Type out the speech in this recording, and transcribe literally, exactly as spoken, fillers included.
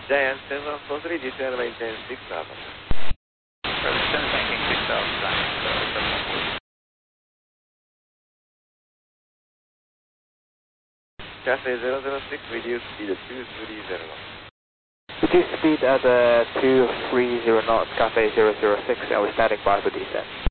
Giant ten one four three, descend maintain six Alpha. Descend maintain six Alpha, Giant. Cathay zero zero six, reduce speed at two three zero knots. Reduce speed at uh, two three zero knots, Cathay zero zero six, and we're standing by for descent.